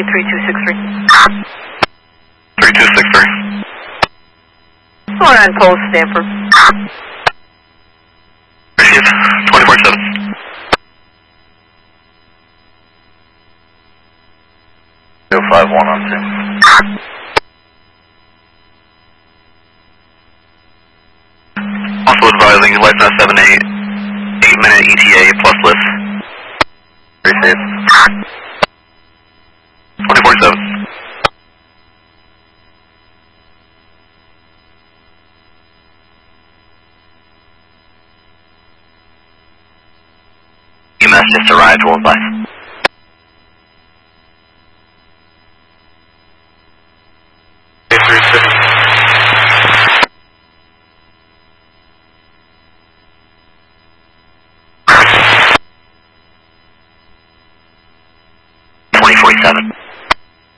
3263. 3263. We're on post, Stanford. Received. 24-7. 051 on 2. Also advising license 78, 8-minute ETA plus lift. Received. 24-7. EMS just arrived, will advise. Twenty-four-seven.